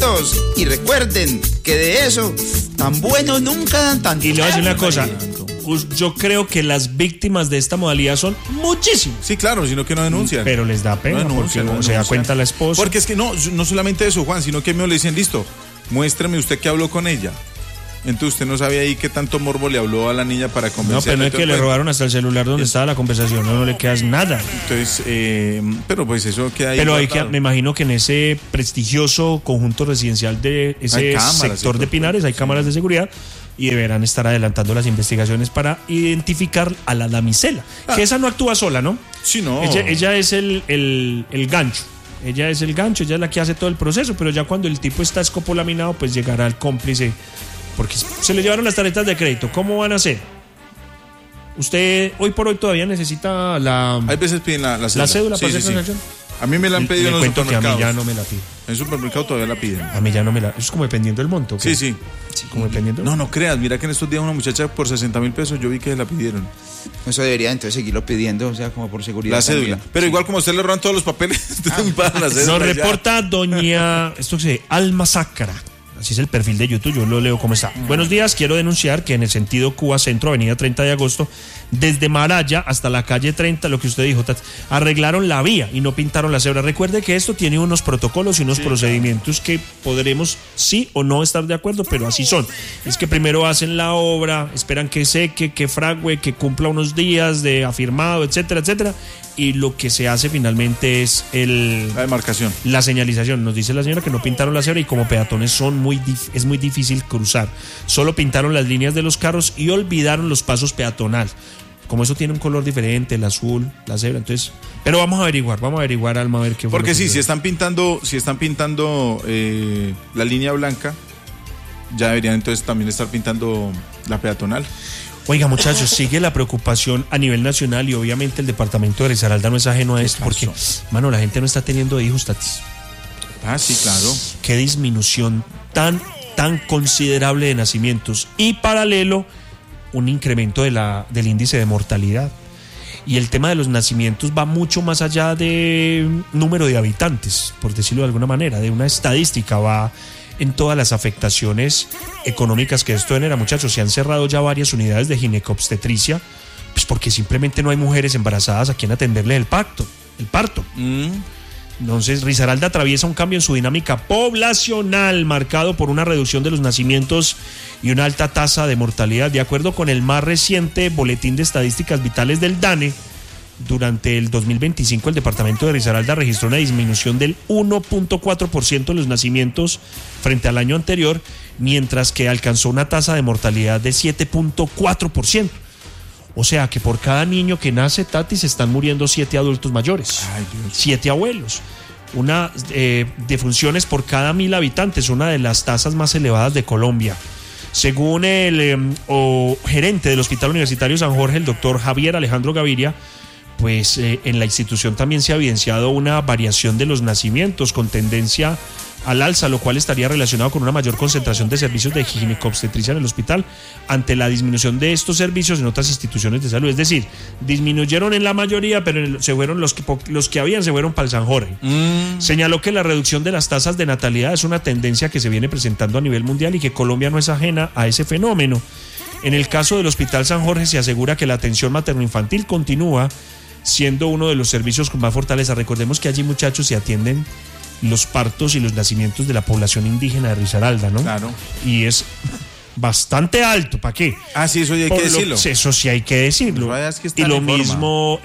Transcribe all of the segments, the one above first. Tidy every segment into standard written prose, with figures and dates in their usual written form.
amiguitos. Y recuerden que de eso, tan buenos nunca dan tanto. Y le voy a decir una cosa. Yo creo que las víctimas de esta modalidad son muchísimas. Sí, claro, sino que no denuncian. Pero les da pena, no denuncian, porque no se da cuenta la esposa. Porque es que no solamente eso, Juan, sino que me le dicen, listo, muéstrame usted que habló con ella. Entonces usted no sabía ahí qué tanto morbo le habló a la niña para convencerla. No, pero no es que le robaron hasta el celular donde estaba la conversación, no le quedas nada. Entonces, pero pues eso queda ahí. Pero hay que, me imagino que en ese prestigioso conjunto residencial de ese sector de Pinares hay cámaras de seguridad y deberán estar adelantando las investigaciones para identificar a la damisela. Que esa no actúa sola, ¿no? Sí, no. Ella es el gancho. Ella es el gancho, ella es la que hace todo el proceso, pero ya cuando el tipo está escopolaminado, pues llegará el cómplice. Porque se le llevaron las tarjetas de crédito. ¿Cómo van a hacer? Usted hoy por hoy todavía necesita la... Hay veces piden la cédula. ¿La cédula para hacer transacción? A mí me la han pedido en los supermercados. Que a mí ya no me la piden. En el supermercado todavía la piden. A mí ya no me la... Es como dependiendo del monto. ¿Qué? Sí. Como dependiendo. No creas. Mira que en estos días una muchacha por 60,000 pesos yo vi que la pidieron. Eso debería entonces seguirlo pidiendo, o sea, como por seguridad. La cédula. También. Pero igual como a usted le roban todos los papeles, para la cédula. Nos reporta doña... Esto se Alma Sacra. Así es el perfil de YouTube, yo lo leo como está. Buenos días, quiero denunciar que en el sentido Cuba Centro, avenida 30 de agosto, desde Maraya hasta la calle 30, lo que usted dijo, arreglaron la vía y no pintaron la cebra. Recuerde que esto tiene unos protocolos y unos procedimientos que podremos sí o no estar de acuerdo, pero así son. Es que primero hacen la obra, esperan que seque, que fragüe, que cumpla unos días de afirmado, etcétera, etcétera. Y lo que se hace finalmente es la demarcación. La señalización. Nos dice la señora que no pintaron la cebra y como peatones es muy difícil cruzar. Solo pintaron las líneas de los carros y olvidaron los pasos peatonales. Como eso tiene un color diferente, el azul, la cebra, entonces... Pero vamos a averiguar, Alma, a ver qué fue. Porque sí, si están pintando la línea blanca, ya deberían entonces también estar pintando la peatonal. Oiga, muchachos, sigue la preocupación a nivel nacional y obviamente el departamento de Risaralda no es ajeno a esto porque, mano, la gente no está teniendo hijos, Tatis. Ah, sí, claro. Qué disminución tan considerable de nacimientos y paralelo un incremento del índice de mortalidad. Y el tema de los nacimientos va mucho más allá de número de habitantes, por decirlo de alguna manera, de una estadística, va en todas las afectaciones económicas que esto genera. Muchachos, se han cerrado ya varias unidades de ginecobstetricia, pues porque simplemente no hay mujeres embarazadas a quien atenderle el parto. Entonces, Risaralda atraviesa un cambio en su dinámica poblacional marcado por una reducción de los nacimientos y una alta tasa de mortalidad. De acuerdo con el más reciente Boletín de Estadísticas Vitales del DANE, durante el 2025 el departamento de Risaralda registró una disminución del 1.4% de los nacimientos frente al año anterior, mientras que alcanzó una tasa de mortalidad de 7.4%. O sea que por cada niño que nace, Tati, se están muriendo 7 adultos mayores. Ay, 7 abuelos. Una defunciones por cada 1.000 habitantes, una de las tasas más elevadas de Colombia. Según el gerente del Hospital Universitario San Jorge, el doctor Javier Alejandro Gaviria, pues en la institución también se ha evidenciado una variación de los nacimientos con tendencia al alza, lo cual estaría relacionado con una mayor concentración de servicios de ginecobstetricia en el hospital ante la disminución de estos servicios en otras instituciones de salud. Es decir, disminuyeron en la mayoría, pero se fueron los que habían se fueron para el San Jorge. Señaló que la reducción de las tasas de natalidad es una tendencia que se viene presentando a nivel mundial y que Colombia no es ajena a ese fenómeno. En el caso del Hospital San Jorge se asegura que la atención materno-infantil continúa siendo uno de los servicios con más fortaleza. Recordemos que allí, muchachos, se atienden los partos y los nacimientos de la población indígena de Risaralda, ¿no? Claro. Y es bastante alto, ¿para qué? Ah, sí, eso sí hay que decirlo. Eso sí hay que decirlo. Y lo mismo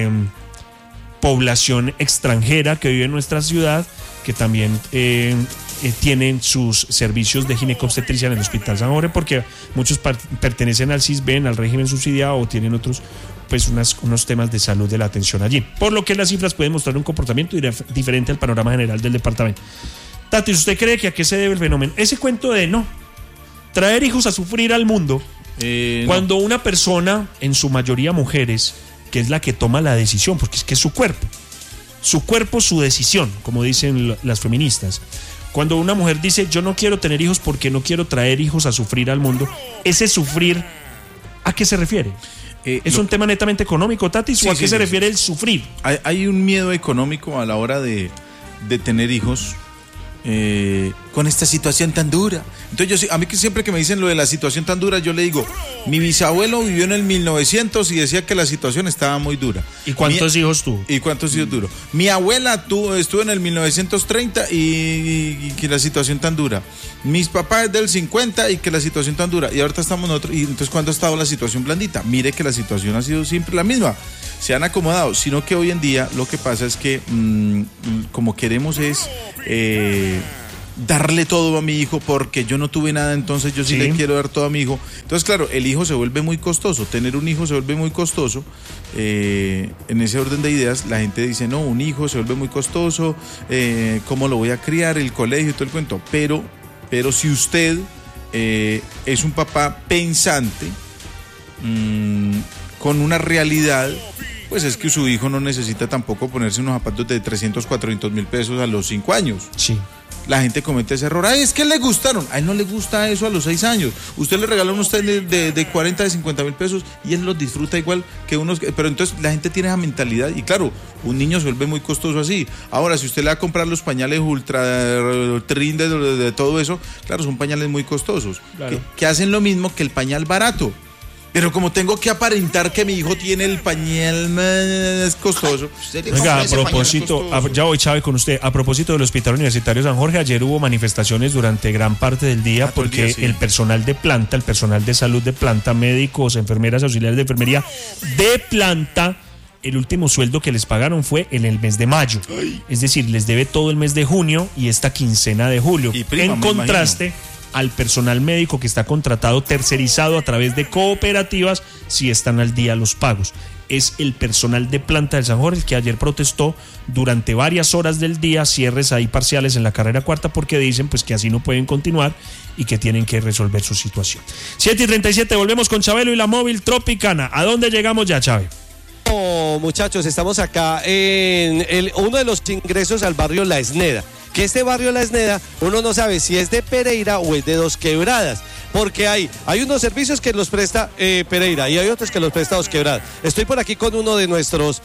población extranjera que vive en nuestra ciudad, que también tienen sus servicios de ginecobstetricia en el Hospital San Jorge, porque muchos pertenecen al CISBEN, al régimen subsidiado, o tienen otros, pues unos temas de salud de la atención allí. Por lo que las cifras pueden mostrar un comportamiento diferente al panorama general del departamento. Tati, ¿usted cree que a qué se debe el fenómeno? Ese cuento de traer hijos a sufrir al mundo, cuando una persona, en su mayoría mujeres, que es la que toma la decisión, porque es que es su cuerpo, su decisión, como dicen las feministas. Cuando una mujer dice, yo no quiero tener hijos porque no quiero traer hijos a sufrir al mundo, ese sufrir, ¿a qué se refiere? ¿Es un tema netamente económico, Tatis? ¿O a qué se refiere el sufrir? Hay un miedo económico a la hora de tener hijos, con esta situación tan dura. Entonces a mí que siempre que me dicen lo de la situación tan dura, yo le digo, mi bisabuelo vivió en el 1900 y decía que la situación estaba muy dura. ¿Y cuántos hijos tuvo? ¿Y cuántos hijos duró? Mi abuela estuvo en el 1930 y que la situación tan dura. Mis papás del 50 y que la situación tan dura. Y ahorita estamos nosotros. Y entonces, ¿cuándo ha estado la situación blandita? Mire que la situación ha sido siempre la misma. Se han acomodado, sino que hoy en día lo que pasa es que como queremos es darle todo a mi hijo porque yo no tuve nada, entonces yo sí le quiero dar todo a mi hijo. Entonces, claro, el hijo se vuelve muy costoso, tener un hijo se vuelve muy costoso. En ese orden de ideas, la gente dice, no, un hijo se vuelve muy costoso, ¿cómo lo voy a criar? El colegio y todo el cuento. Pero si usted es un papá pensante, con una realidad, pues es que su hijo no necesita tampoco ponerse unos zapatos de 300, 400 mil pesos a los 5 años. Sí. La gente comete ese error. Ay, es que le gustaron. A él no le gusta eso a los 6 años. Usted le regala unos tenis de 40, de 50 mil pesos y él los disfruta igual que unos. Pero entonces la gente tiene esa mentalidad y claro, un niño se vuelve muy costoso así. Ahora, si usted le va a comprar los pañales ultra trin de todo eso, claro, son pañales muy costosos. Claro. Que hacen lo mismo que el pañal barato. Pero como tengo que aparentar que mi hijo tiene el pañal más costoso. Oiga, a propósito, ya voy, Chávez, con usted. A propósito del Hospital Universitario San Jorge, ayer hubo manifestaciones durante gran parte del día porque el personal de planta, el personal de salud de planta, médicos, enfermeras, auxiliares de enfermería de planta, el último sueldo que les pagaron fue en el mes de mayo. Es decir, les debe todo el mes de junio y esta quincena de julio. En contraste al personal médico que está contratado tercerizado a través de cooperativas, si están al día los pagos. Es el personal de planta del San Jorge el que ayer protestó durante varias horas del día, cierres ahí parciales en la carrera cuarta, porque dicen pues que así no pueden continuar y que tienen que resolver su situación. 7:37, volvemos con Chabelo y la móvil Tropicana. ¿A dónde llegamos ya, Chávez? Muchachos, estamos acá en uno de los ingresos al barrio La Esneda. Que este barrio La Esneda, uno no sabe si es de Pereira o es de Dos Quebradas, porque hay unos servicios que los presta Pereira y hay otros que los presta Dos Quebradas. Estoy por aquí con uno de nuestros,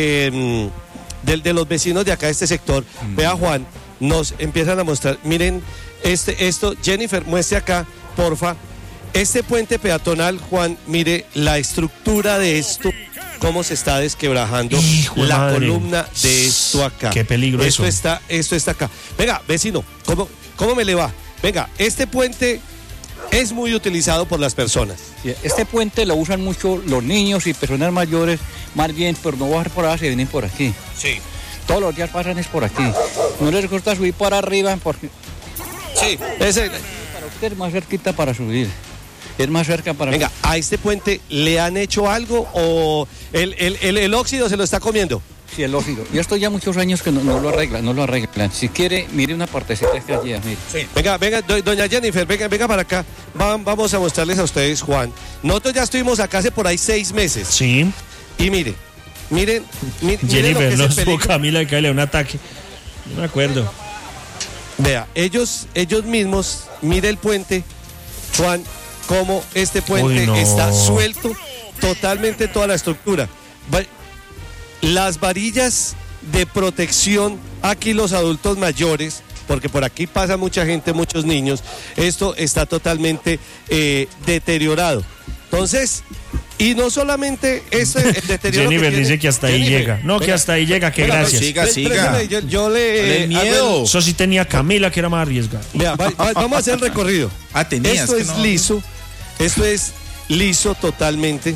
de los vecinos de acá de este sector. Vea, Juan, nos empiezan a mostrar, miren, esto, Jennifer, muestre acá, porfa, este puente peatonal, Juan, mire la estructura de esto, cómo se está desquebrajando la columna de esto acá. Qué peligro esto está acá. Venga, vecino, ¿cómo me le va? Venga, este puente es muy utilizado por las personas. Este puente lo usan mucho los niños y personas mayores, más bien por no bajar por allá, se vienen por aquí. Sí. Todos los días pasan es por aquí. No les gusta subir para arriba porque... Sí, para usted es más cerquita para subir. Es más cerca para... Venga, ¿a este puente le han hecho algo o el óxido se lo está comiendo? Sí, el óxido. Yo estoy ya muchos años que no lo arreglan. Si quiere, mire una partecita que allí, mire. Sí. Venga, doña Jennifer, venga para acá. Vamos a mostrarles a ustedes, Juan. Nosotros ya estuvimos acá hace por ahí 6 meses. Sí. Y miren Jennifer, no es Camila que le un ataque. No me acuerdo. Vea, ellos mismos, mire el puente, Juan, cómo este puente está suelto totalmente toda la estructura. Las varillas de protección, aquí los adultos mayores, porque por aquí pasa mucha gente, muchos niños, esto está totalmente deteriorado. Entonces, y no solamente ese deterioro. Jennifer dice que hasta ahí llega. No, que hasta ahí llega, que gracias. Siga. Yo le miedo. Eso sí tenía Camila, que era más arriesgada. Vea, vamos a hacer el recorrido. Tenías. Esto es liso totalmente.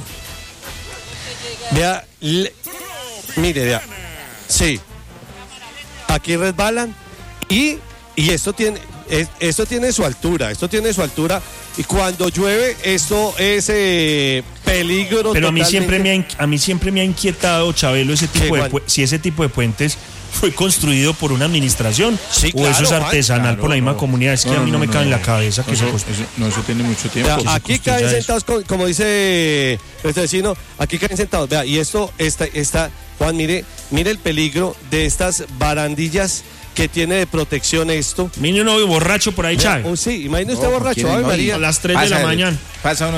Vea, mire, vea. Sí. Aquí resbalan y esto tiene su altura. Y cuando llueve, esto es peligro. Pero a mí siempre me ha inquietado, Chabelo, si ese tipo de puentes fue construido por una administración o eso es artesanal por la misma comunidad. Es que a mí no me cae en la cabeza que eso tiene mucho tiempo. Vea, aquí caen sentados, como dice nuestro vecino, aquí caen sentados. Vea, y esto está, Juan, mire el peligro de estas barandillas que tiene de protección esto. Mire uno borracho por ahí, Chávez. Sí, imagínese usted borracho, María. A las 3 de la mañana.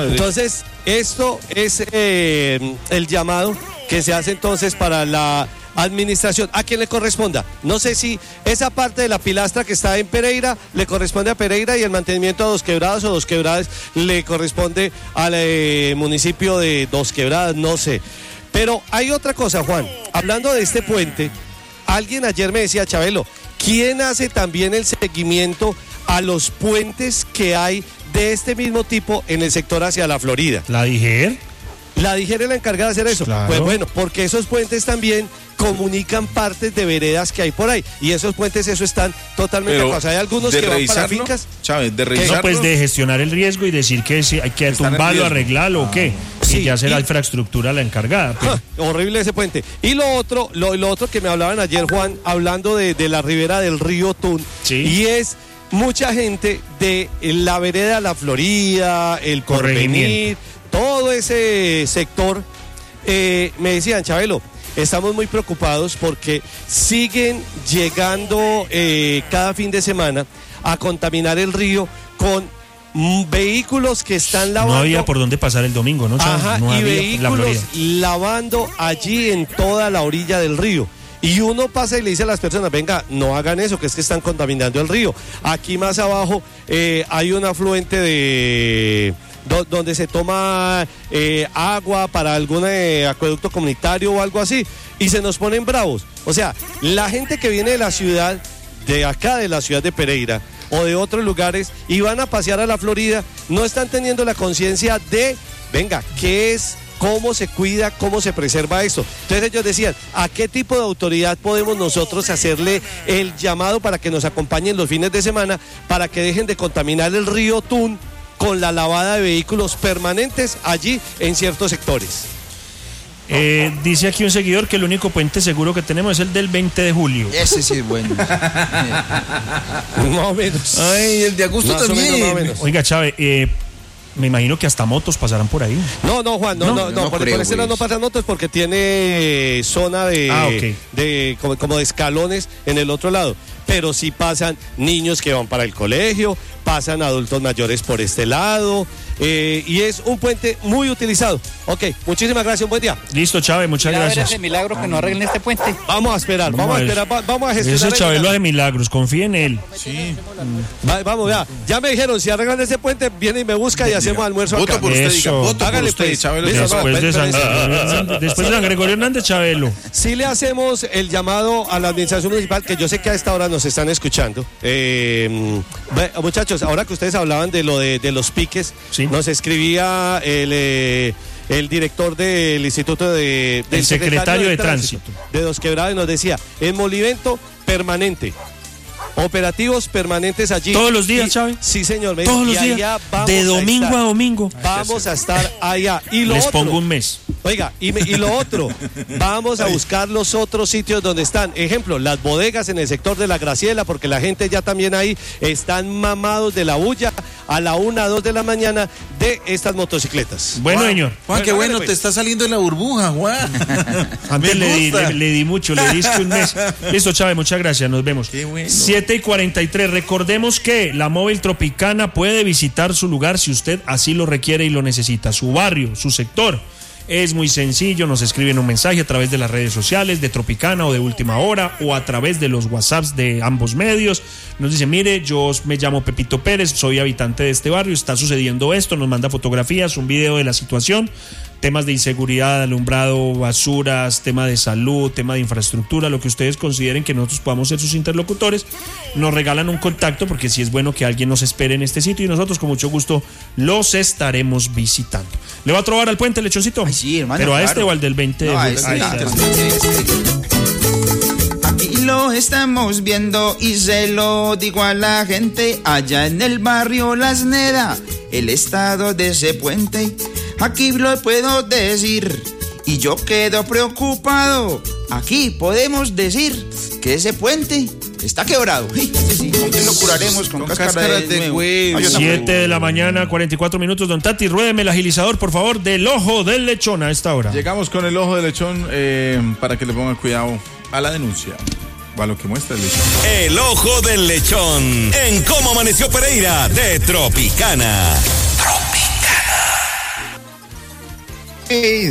Entonces, esto es el llamado que se hace entonces para la administración, a quien le corresponda. No sé si esa parte de la pilastra que está en Pereira le corresponde a Pereira y el mantenimiento a Dos Quebradas o Dos Quebradas le corresponde al municipio de Dos Quebradas, no sé. Pero hay otra cosa, Juan, hablando de este puente, alguien ayer me decía, Chabelo, ¿quién hace también el seguimiento a los puentes que hay de este mismo tipo en el sector hacia la Florida? ¿La DIGER? La DIGER es la encargada de hacer eso. Claro. Pues bueno, porque esos puentes también comunican partes de veredas que hay por ahí. Y esos puentes, eso están totalmente acabados. Hay algunos que van para fincas. Chávez, de revisarlo. No, pues de gestionar el riesgo y decir que si hay que tumbarlo, arreglarlo o qué. Sí, y ya será la infraestructura la encargada. Pero... horrible ese puente. Y lo otro que me hablaban ayer, Juan, hablando de la ribera del río Tun. Sí. Y es mucha gente de la vereda La Florida, el Porvenir, todo ese sector. Me decían, Chabelo, estamos muy preocupados porque siguen llegando cada fin de semana a contaminar el río con vehículos que están lavando. No había por dónde pasar el domingo, ¿no, Chávez? Ajá, no y había vehículos lavando allí en toda la orilla del río. Y uno pasa y le dice a las personas, venga, no hagan eso, que es que están contaminando el río. Aquí más abajo hay un afluente donde se toma agua para algún acueducto comunitario o algo así, y se nos ponen bravos. O sea, la gente que viene de la ciudad, de acá de la ciudad de Pereira, o de otros lugares, y van a pasear a la Florida, no están teniendo la conciencia de, venga, ¿qué es? ¿Cómo se cuida? ¿Cómo se preserva esto? Entonces ellos decían, ¿a qué tipo de autoridad podemos nosotros hacerle el llamado para que nos acompañen los fines de semana, para que dejen de contaminar el río Tun con la lavada de vehículos permanentes allí en ciertos sectores? Dice aquí un seguidor que el único puente seguro que tenemos es el del 20 de julio. Ese sí es bueno. Más o menos. Ay, el de Augusto Más o también. menos, más o menos. Oiga, Chávez, me imagino que hasta motos pasarán por ahí. No, Juan, no, por creo, ese lado no pasan motos porque tiene zona de como de escalones en el otro lado. Pero sí pasan niños que van para el colegio, pasan adultos mayores por este lado, y es un puente muy utilizado. Ok, muchísimas gracias, un buen día. Listo, Chávez, muchas Mira, a ver gracias. ese milagro que nos arreglen este puente. Vamos a esperar, vamos a gestionar. Ese Chabelo hace milagros, confía en él. Sí. Vamos, ya me dijeron, si arreglan ese puente, viene y me busca y hacemos almuerzo Voto acá. por usted, Eso. diga, voto por Hágale, usted, pues. Chabelo. Listo, Después de San Gregorio Hernández, Chabelo. Sí le hacemos el llamado a la administración municipal, que yo sé que a esta hora nos están escuchando. Muchachos, ahora que ustedes hablaban de lo de los piques, Sí. nos escribía el director del Instituto del secretario de Tránsito de Dos Quebradas, y nos decía, en Molivento permanente. Operativos permanentes allí. ¿Todos los días, Chávez? Sí, señor. Todos los días, de domingo a domingo. Vamos a estar allá. Y lo Les otro, pongo un mes. Oiga, y lo otro, vamos a buscar los otros sitios donde están. Ejemplo, las bodegas en el sector de la Graciela, porque la gente ya también ahí están mamados de la bulla a la 1, 2 de la mañana de estas motocicletas. Bueno, señor. Juan, qué bueno, Pues. te está saliendo de la burbuja, Juan. Antes Me gusta. le di mucho, le diste un mes. Listo, Chávez, muchas gracias, nos vemos. Qué bueno. 7:43, recordemos que la Móvil Tropicana puede visitar su lugar si usted así lo requiere y lo necesita, su barrio, su sector. Es muy sencillo, nos escriben un mensaje a través de las redes sociales de Tropicana o de Última Hora o a través de los WhatsApps de ambos medios. Nos dice, mire, yo me llamo Pepito Pérez, soy habitante de este barrio, está sucediendo esto, nos manda fotografías, un video de la situación, temas de inseguridad, alumbrado, basuras, tema de salud, tema de infraestructura, lo que ustedes consideren que nosotros podamos ser sus interlocutores. Nos regalan un contacto porque sí es bueno que alguien nos espere en este sitio y nosotros con mucho gusto los estaremos visitando. ¿Le va a trobar al puente, Lechoncito? Ay, sí, hermano, ¿Pero a claro. este o al del 20 de No, a julio? este, Ahí a está. Aquí lo estamos viendo y se lo digo a la gente allá en el barrio La Esneda, el estado de ese puente. Aquí lo puedo decir y yo quedo preocupado. Aquí podemos decir que ese puente está quebrado. Sí, ¿con qué lo curaremos? Con cáscara de huevo. 7 de la mañana, 44 minutos. Don Tati, ruédeme el agilizador, por favor, del ojo del lechón a esta hora. Llegamos con el ojo del lechón para que le pongan cuidado a la denuncia. A lo que muestra el lechón. El ojo del lechón en Cómo Amaneció Pereira de Tropicana.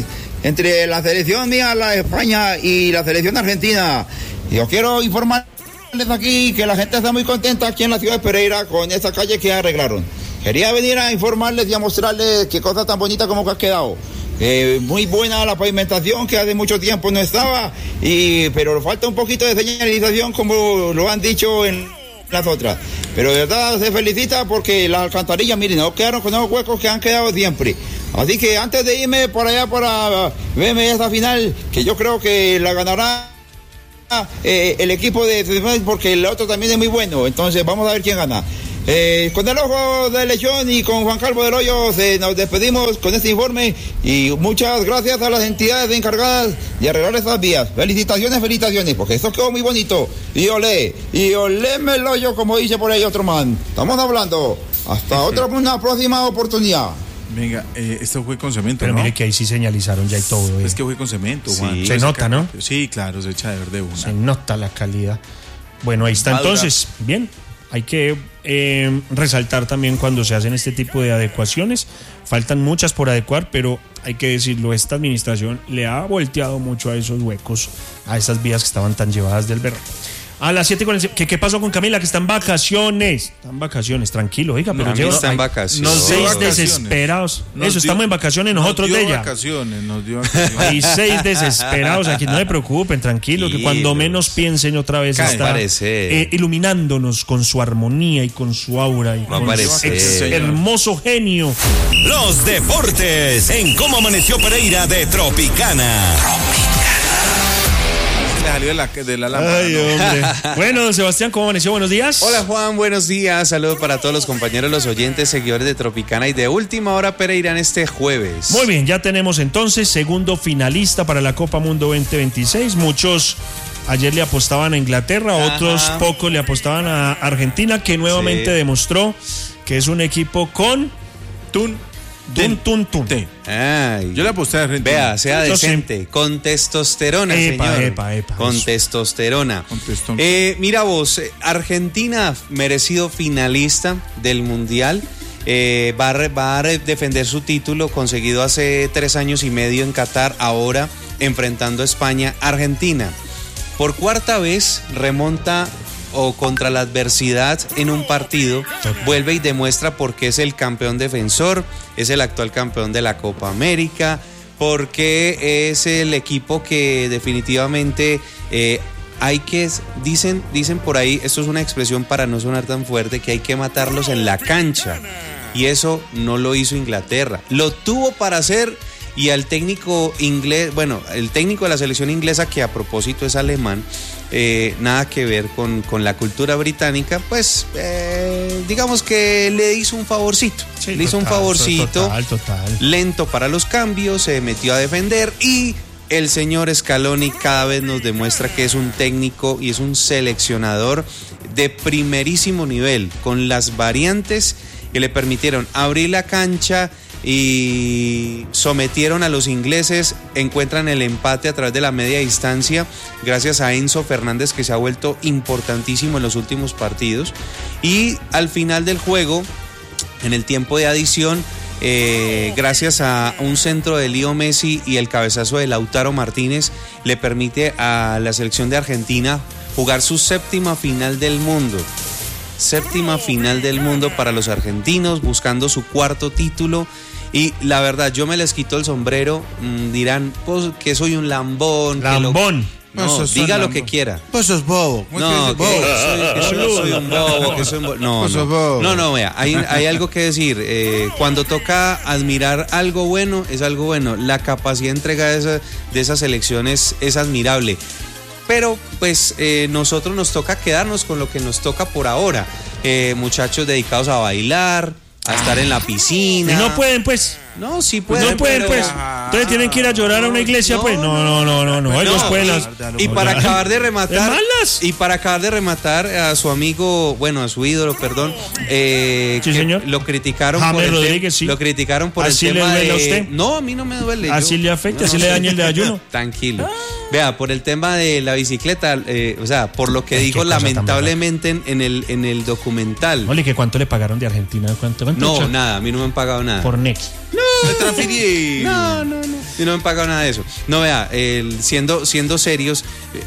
entre la selección mía, la de España, y la selección argentina. Yo quiero informarles aquí que la gente está muy contenta aquí en la ciudad de Pereira con esta calle que arreglaron. Quería venir a informarles y a mostrarles qué cosa tan bonita como que ha quedado. Muy buena la pavimentación, que hace mucho tiempo no estaba, pero falta un poquito de señalización como lo han dicho en las otras. Pero de verdad se felicita porque las alcantarillas, miren, no quedaron con esos huecos que han quedado siempre. Así que antes de irme por allá para verme esta final, que yo creo que la ganará el equipo de, porque el otro también es muy bueno. Entonces vamos a ver quién gana. Con el ojo de lechón y con Juan Calvo del Hoyo nos despedimos con este informe y muchas gracias a las entidades encargadas de arreglar estas vías. Felicitaciones, porque esto quedó muy bonito. Y oléme el hoyo, como dice por ahí otro man. Estamos hablando. Hasta una próxima oportunidad. Venga, esto fue con cemento, pero ¿no? mire que ahí sí señalizaron ya y todo. Es que fue con cemento, Juan. Sí. Se nota, ¿no? Sí, claro, se echa de verde una. Se nota la calidad. Bueno, ahí está. Entonces, bien, hay que resaltar también cuando se hacen este tipo de adecuaciones. Faltan muchas por adecuar, pero hay que decirlo, esta administración le ha volteado mucho a esos huecos, a esas vías que estaban tan llevadas del verano. A las 7:45. ¿Qué pasó con Camila? Que está en vacaciones. Tranquilo, oiga, pero no está en vacaciones. Nos 6 desesperados. Estamos en vacaciones nosotros de ella. Nos dio vacaciones. Y 6 desesperados aquí. No se preocupen, tranquilo, que cuando menos piensen otra vez está iluminándonos con su armonía y con su aura y con su hermoso genio. Los deportes en Cómo Amaneció Pereira de Tropicana. Salió de la lámpara. Ay, hombre. Bueno, don Sebastián, ¿cómo amaneció? Buenos días. Hola, Juan, buenos días. Saludos para todos los compañeros, los oyentes, seguidores de Tropicana y de Última Hora Pereira en este jueves. Muy bien, ya tenemos entonces segundo finalista para la Copa Mundo 2026. Muchos ayer le apostaban a Inglaterra, otros pocos le apostaban a Argentina, que nuevamente demostró que es un equipo con Tun. Ay, yo le aposté a Argentina. Vea, sea decente. Con testosterona, señor. Con eso. Testosterona. Mira vos, Argentina, merecido finalista del Mundial. Va a defender su título conseguido hace 3 años y medio en Qatar, ahora enfrentando a España. Argentina, por cuarta vez remonta contra la adversidad en un partido, vuelve y demuestra por qué es el campeón defensor, es el actual campeón de la Copa América, porque es el equipo que definitivamente hay que, dicen por ahí, esto es una expresión para no sonar tan fuerte, que hay que matarlos en la cancha, y eso no lo hizo Inglaterra, lo tuvo para hacer. Y al técnico inglés, el técnico de la selección inglesa, que a propósito es alemán, nada que ver con la cultura británica, pues digamos que le hizo un favorcito. Sí, le hizo un favorcito, total. Lento para los cambios, se metió a defender y el señor Scaloni cada vez nos demuestra que es un técnico y es un seleccionador de primerísimo nivel, con las variantes que le permitieron abrir la cancha y sometieron a los ingleses, encuentran el empate a través de la media distancia gracias a Enzo Fernández, que se ha vuelto importantísimo en los últimos partidos, y al final del juego, en el tiempo de adición, gracias a un centro de Leo Messi y el cabezazo de Lautaro Martínez, le permite a la selección de Argentina jugar su séptima final del mundo. Séptima final del mundo para los argentinos, buscando su cuarto título. Y la verdad, yo me les quito el sombrero. Dirán, pues, que soy un lambón. Lambón. No, diga lo que quiera. Pues sos bobo. No, que soy un bobo, que soy un bobo. No, vea, hay algo que decir. Cuando toca admirar algo bueno, es algo bueno. La capacidad de entrega de esas elecciones es admirable. Pero pues nosotros nos toca quedarnos con lo que nos toca por ahora. Muchachos dedicados a bailar, a estar en la piscina. Y no pueden, pues. No, sí pueden. No pueden, pero... pues. Entonces tienen que ir a llorar a una iglesia, pues. No. Ellos pueden. Y para acabar de rematar. Y para acabar de rematar a su amigo, a su ídolo, perdón. Sí, señor. Lo criticaron James Rodríguez, sí. Lo criticaron por ¿Así el tema le duele a de. usted? No, a mí no me duele. Así le afecta, así le daña el de ayuno. Tranquilo. Vea, por el tema de la bicicleta, por lo que dijo lamentablemente en el documental. Ole, ¿que cuánto le pagaron de Argentina? ¿Cuánto? No, nada, a mí no me han pagado nada. Por Next. No, Me transferí. No. Y no me paga nada de eso. No, vea, siendo serios,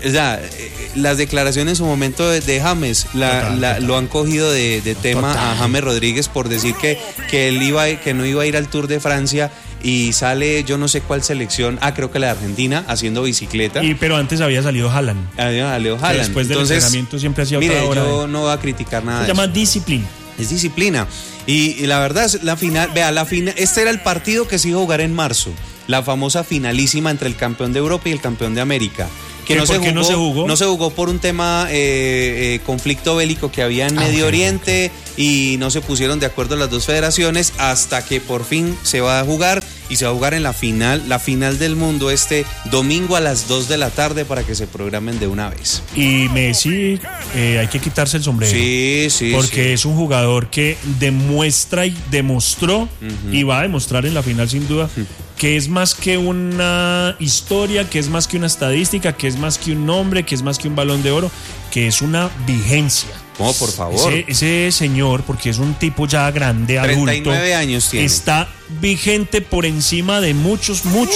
las declaraciones en su momento de James lo han cogido de tema a James Rodríguez por decir que él que no iba a ir al Tour de Francia y sale yo no sé cuál selección, creo que la de Argentina, haciendo bicicleta. Pero antes había salido Haaland. Después del entrenamiento siempre hacía otra hora. Yo no voy a criticar nada. Se llama disciplina. Es disciplina. Y la verdad es la final, este era el partido que se iba a jugar en marzo, la famosa finalísima entre el campeón de Europa y el campeón de América. ¿Por qué no se jugó? No se jugó por un tema conflicto bélico que había en Medio Oriente y no se pusieron de acuerdo las dos federaciones hasta que por fin se va a jugar y se va a jugar en la final del mundo este domingo a las 2 de la tarde para que se programen de una vez. Y Messi, hay que quitarse el sombrero. Sí. Porque es un jugador que demuestra y demostró y va a demostrar en la final sin duda que es más que una historia, que es más que una estadística, que es más que un nombre, que es más que un Balón de Oro, que es una vigencia. No, por favor. Ese señor, porque es un tipo ya grande, 39 adulto, años tiene. Está vigente por encima de muchos. Un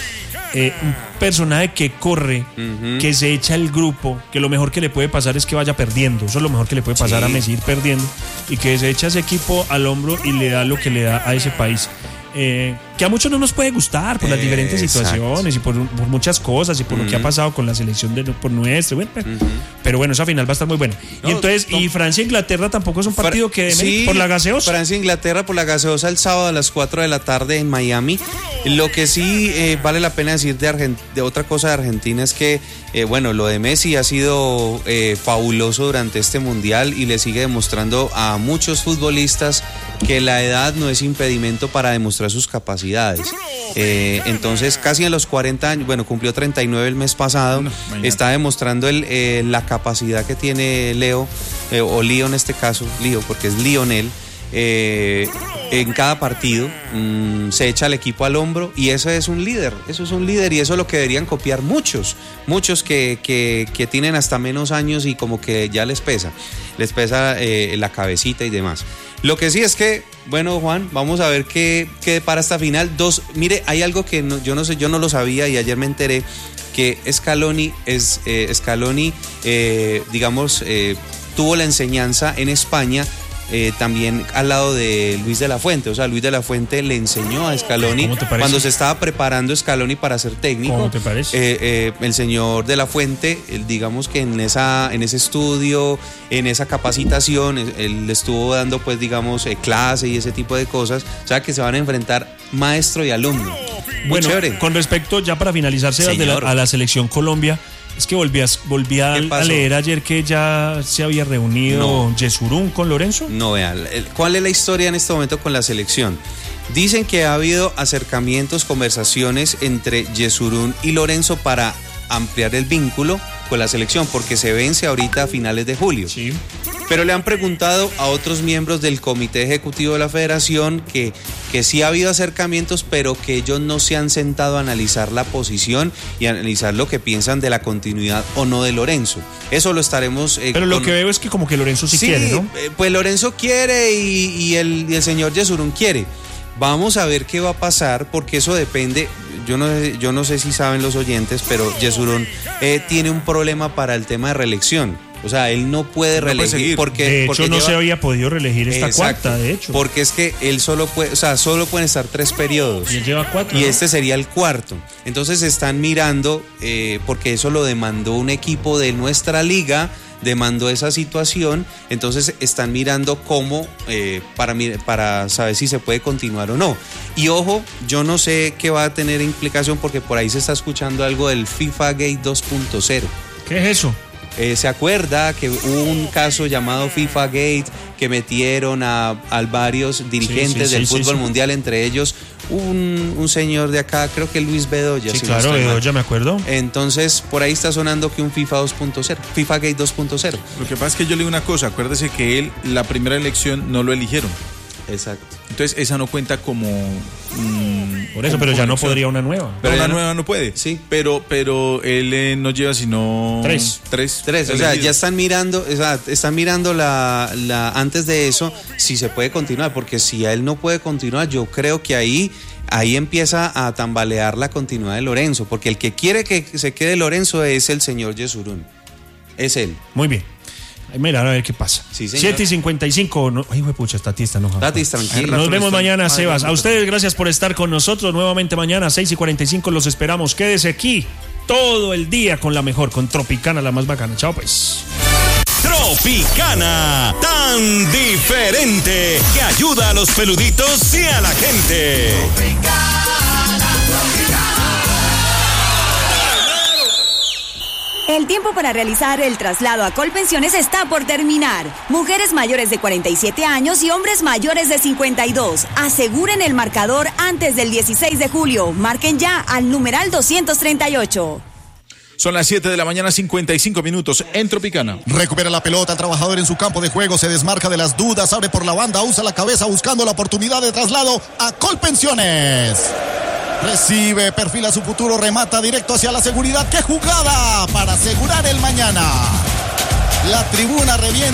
personaje que corre, que se echa el grupo, que lo mejor que le puede pasar es que vaya perdiendo. Eso es lo mejor que le puede pasar a Messi, ir perdiendo, y que se echa ese equipo al hombro y le da lo que le da a ese país. Que a muchos no nos puede gustar por las diferentes situaciones y por muchas cosas y por lo que ha pasado con la selección por nuestra, pero bueno, esa final va a estar muy buena. Y entonces, y Francia-Inglaterra tampoco es un partido que por la gaseosa. Francia-Inglaterra por la gaseosa el sábado a las 4 de la tarde en Miami. Lo que sí vale la pena decir de otra cosa de Argentina es que lo de Messi ha sido fabuloso durante este mundial y le sigue demostrando a muchos futbolistas que la edad no es impedimento para demostrar sus capacidades. Entonces, casi a los 40 años, cumplió 39 el mes pasado, está demostrando la capacidad que tiene Leo, o Lío en este caso, Lío, porque es Lionel. En cada partido se echa al equipo al hombro y eso es un líder y eso es lo que deberían copiar muchos que tienen hasta menos años y como que ya les pesa la cabecita y demás. Lo que sí es que, Juan, vamos a ver qué para esta final. Mire, hay algo que yo no lo sabía y ayer me enteré que Scaloni tuvo la enseñanza en España. También al lado de Luis de la Fuente, o sea, Luis de la Fuente le enseñó a Scaloni cuando se estaba preparando Scaloni para ser técnico. ¿Cómo te parece? El señor de la Fuente, digamos que en ese estudio, en esa capacitación, él estuvo dando clase y ese tipo de cosas, o sea que se van a enfrentar maestro y alumno. Muy chévere. Con respecto, ya para finalizarse a la selección Colombia, es que volví a leer ayer que ya se había reunido Yesurún con Lorenzo. No, vean, ¿cuál es la historia en este momento con la selección? Dicen que ha habido acercamientos, conversaciones entre Yesurún y Lorenzo para ampliar el vínculo con la selección, porque se vence ahorita a finales de julio. Sí. Pero le han preguntado a otros miembros del comité ejecutivo de la federación que sí ha habido acercamientos, pero que ellos no se han sentado a analizar la posición y a analizar lo que piensan de la continuidad o no de Lorenzo. Eso lo estaremos... pero lo que veo es que como que Lorenzo sí quiere, ¿no? Pues Lorenzo quiere y el señor Yesurún quiere. Vamos a ver qué va a pasar, porque eso depende. Yo no sé si saben los oyentes, pero Yesurún tiene un problema para el tema de reelección. O sea, él no puede reelegir porque no se había podido reelegir esta cuarta, de hecho. Porque es que él solo pueden estar 3 periodos. Y él lleva 4. Y este sería el 4. Entonces están mirando, porque eso lo demandó un equipo de nuestra liga, demandó esa situación, entonces están mirando cómo para saber si se puede continuar o no. Y ojo, yo no sé qué va a tener implicación, porque por ahí se está escuchando algo del FIFA Gate 2.0. ¿Qué es eso? ¿Se acuerda que hubo un caso llamado FIFA Gate que metieron a varios dirigentes del fútbol mundial, entre ellos un señor de acá, creo que Luis Bedoya? Sí, claro, Bedoya, me acuerdo. Entonces, por ahí está sonando que un FIFA Gate 2.0. Lo que pasa es que yo le digo una cosa, acuérdese que él, la primera elección no lo eligieron. Exacto. Entonces esa no cuenta como... Por eso, pero ya no podría una nueva. Pero ya una no- nueva no puede. Sí. Pero él no lleva sino... Tres. Tres. O sea, ya están mirando, la antes de eso si se puede continuar, porque si a él no puede continuar, yo creo que ahí empieza a tambalear la continuidad de Lorenzo, porque el que quiere que se quede Lorenzo es el señor Yesurún. Es él. Muy bien. Ahí mirar a ver qué pasa. Sí, señor. 7:55. No, ay, pucha, Tatista, no. Tatis, tranquilo. Nos vemos mañana, Sebas. A ustedes, gracias por estar con nosotros. Nuevamente mañana, 6:45, los esperamos. Quédese aquí todo el día con la mejor, con Tropicana, la más bacana. Chao, pues. Tropicana, tan diferente que ayuda a los peluditos y a la gente. El tiempo para realizar el traslado a Colpensiones está por terminar. Mujeres mayores de 47 años y hombres mayores de 52. Aseguren el marcador antes del 16 de julio. Marquen ya al numeral 238. Son las 7 de la mañana, 55 minutos en Tropicana. Recupera la pelota, el trabajador en su campo de juego, se desmarca de las dudas, abre por la banda, usa la cabeza buscando la oportunidad de traslado a Colpensiones. Recibe, perfila su futuro, remata directo hacia la seguridad. ¡Qué jugada para asegurar el mañana! La tribuna revienta.